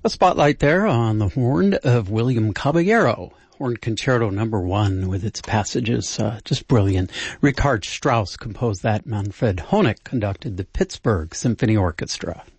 A spotlight there on the horn of William Caballero. Horn Concerto No. 1 with its passages, just brilliant. Richard Strauss composed that. Manfred Honeck conducted the Pittsburgh Symphony Orchestra.